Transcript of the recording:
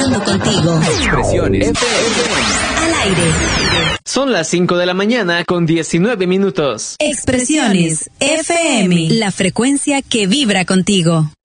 vibrando contigo. Expresiones Al aire. Son las 5 de la mañana con 19 minutos. Expresiones FM, la frecuencia que vibra contigo.